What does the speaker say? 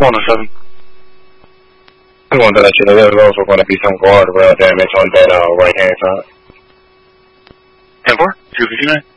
107. I want to let you know there's also going to be some guardrail damage on that right-hand side. 10-4, 259.